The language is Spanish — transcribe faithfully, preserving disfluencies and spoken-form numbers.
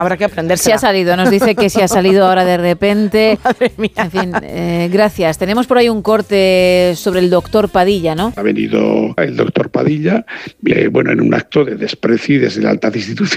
Habrá que aprenderse. Sí ha salido, nos dice que sí ha salido ahora de repente. Madre mía. En fin, eh, gracias. Tenemos por ahí un corte sobre el doctor Padilla, ¿no? Ha venido el doctor Padilla, eh, bueno, en un acto de desprecio y deslealtad institucional.